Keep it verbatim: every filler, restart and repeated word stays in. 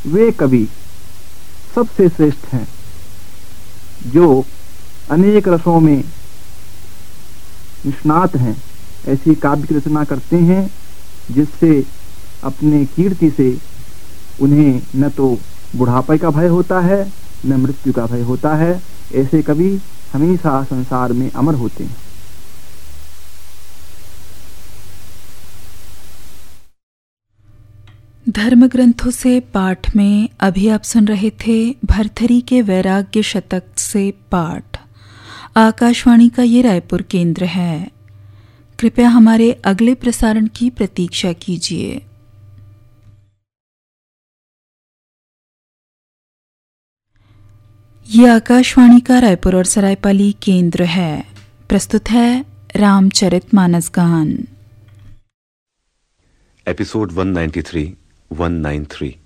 वे कवि सबसे श्रेष्ठ हैं जो अनेक रसों में निष्णात हैं। ऐसी काव्य की रचना करते हैं जिससे अपने कीर्ति से उन्हें न तो बुढ़ापे का भय होता है न मृत्यु का भय होता है। ऐसे कवि हमेशा संसार में अमर होते हैं। धर्म ग्रंथों से पाठ में अभी आप सुन रहे थे भरथरी के वैराग्य शतक से पाठ। आकाशवाणी का ये रायपुर केंद्र है। कृपया हमारे अगले प्रसारण की प्रतीक्षा कीजिए। ये आकाशवाणी का रायपुर और सरायपाली केंद्र है। प्रस्तुत है रामचरितमानस गान। Episode one ninety three one nine three.